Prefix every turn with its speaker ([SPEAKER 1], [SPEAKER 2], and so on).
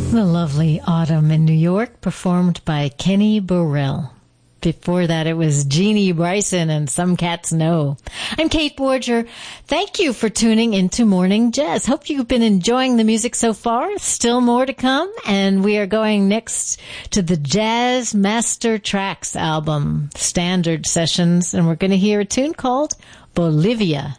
[SPEAKER 1] The lovely Autumn in New York, performed by Kenny Burrell. Before that, it was Jeannie Bryson and Some Cats Know. I'm Kate Borger. Thank you for tuning into Morning Jazz. Hope you've been enjoying the music so far. Still more to come, and we are going next to the Jazz Master Tracks album, Standard Sessions, and we're going to hear a tune called Bolivia.